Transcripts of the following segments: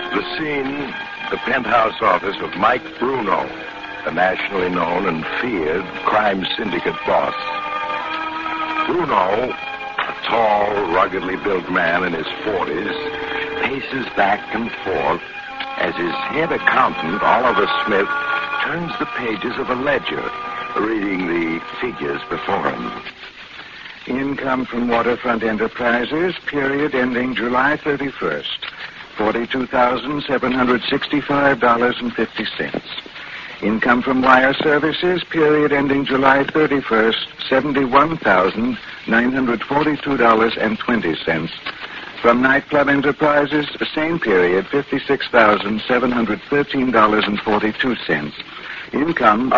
The scene, the penthouse office of Mike Bruno, a nationally known and feared crime syndicate boss. Bruno, a tall, ruggedly built man in his 40s, paces back and forth as his head accountant, Oliver Smith, turns the pages of a ledger, reading the figures before him. Income from Waterfront Enterprises, period ending July 31st, $42,765.50. Income from Wire Services, period ending July 31st, $71,942.20. From Nightclub Enterprises, same period, $56,713.42. Income...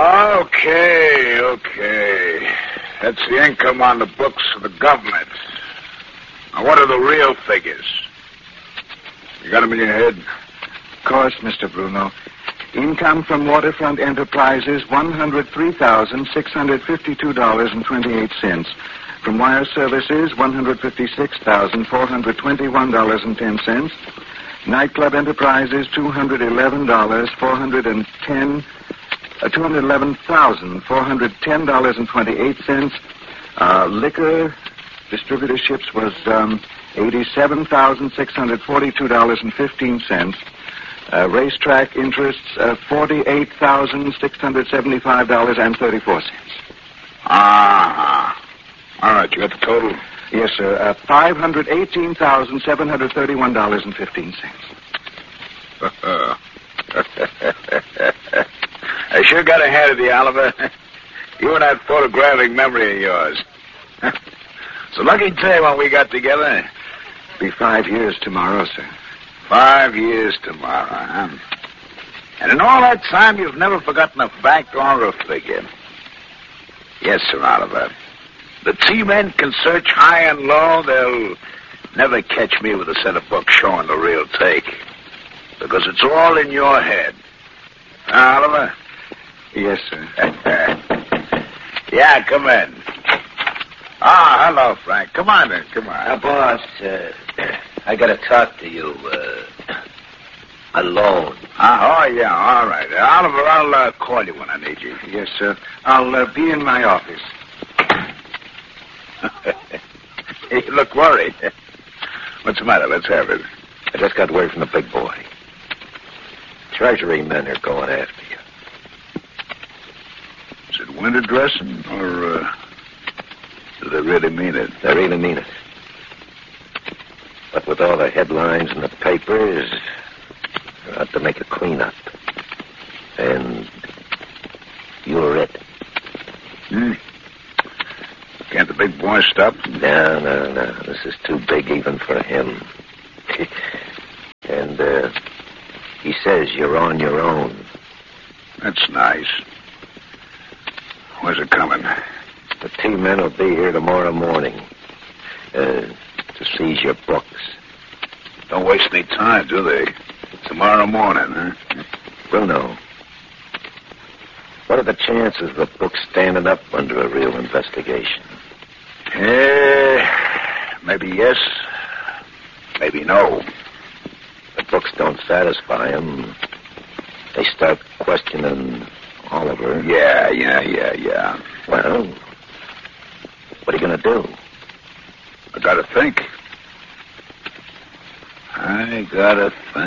Okay. That's the income on the books of the government. Now, what are the real figures? You got them in your head? Of course, Mr. Bruno. Income from Waterfront Enterprises, $103,652.28. From Wire Services, $156,421.10. Nightclub Enterprises, $211,410.28. Liquor distributorships was $87,642.15. Racetrack interests, $48,675.34. All right, you got the total? Yes, sir. $518,731.15. I sure got ahead of you, Oliver. You and that photographic memory of yours. It's a lucky day when we got together. Be 5 years tomorrow, sir. 5 years tomorrow, huh? And in all that time, you've never forgotten a fact or a figure. Yes, sir, Oliver. The T-men can search high and low. They'll never catch me with a set of books showing the real take. Because it's all in your head. Huh, Oliver? Yes, sir. Yeah, come in. Hello, Frank. Come on in, come on. Boss, I gotta talk to you, alone. Yeah, all right. Oliver, I'll call you when I need you. Yes, sir. I'll be in my office. You look worried. What's the matter? Let's have it. I just got word from the big boy. Treasury men are going after you. Is it winter dressing, or do they really mean it? They really mean it. But with all the headlines in the papers, they're out to make a cleanup. And you're it. Can't the big boy stop? No. This is too big even for him. And, he says you're on your own. That's nice. Where's it coming? The T-men will be here tomorrow morning to seize your books. Don't waste any time, do they? Tomorrow morning, huh? Bruno, what are the chances of the book standing up under a real investigation? Maybe yes, maybe no. The books don't satisfy them. They start questioning Oliver. Yeah. Well, what are you going to do? I gotta think.